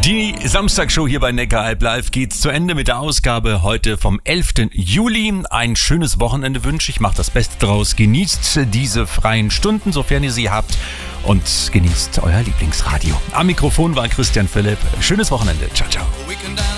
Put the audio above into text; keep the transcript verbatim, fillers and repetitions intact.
Die Samstagshow hier bei Neckaralb Live geht zu Ende mit der Ausgabe heute vom elften Juli. Ein schönes Wochenende wünsche ich, macht das Beste draus, genießt diese freien Stunden, sofern ihr sie habt, und genießt euer Lieblingsradio. Am Mikrofon war Christian Philipp. Schönes Wochenende. Ciao, ciao.